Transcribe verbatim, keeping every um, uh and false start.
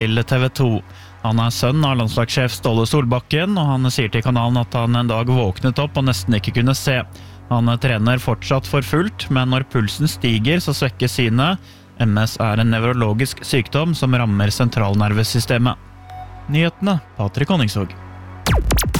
til T V to. Han er sønn av landslagssjef Ståle Solbakken, og han sier til kanalen at han en dag våknet opp og nesten ikke kunne se. Han trener fortsatt for fullt, men når pulsen stiger så svekkes synet. M S er en nevrologisk sykdom som rammer sentralnervesystemet. Nyhetene, Patrik Honningsvåg.